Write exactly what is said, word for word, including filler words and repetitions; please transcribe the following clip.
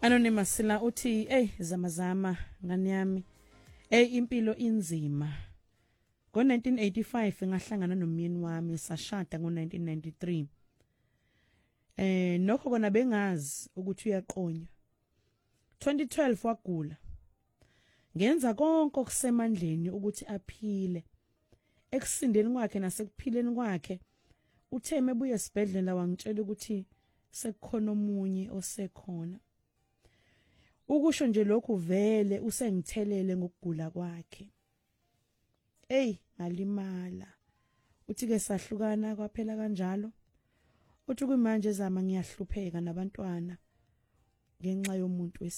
Anonymous la uthi hey zamazama ngani yami hey impilo inzima ngo nineteen eighty-five ngahlangana nomyeni wami sashada ngo nineteen ninety-three eh nokho kona bengazi ukuthi uyaqonya twenty twelve wagula ngenza konke okusemandleni ukuthi aphile ekusindeni kwakhe nasekuphileni kwakhe utheme buye esibhedlela wangitshela ukuthi sekukhona omunye osekhona ukusho nje lokhu vele usengithelele ngokugula kwakhe hey ngalimala uthi ke sahlukana kwaphela kanjalo uthi kumanje zama ngiyahlupheka nabantwana ngenxa yomuntu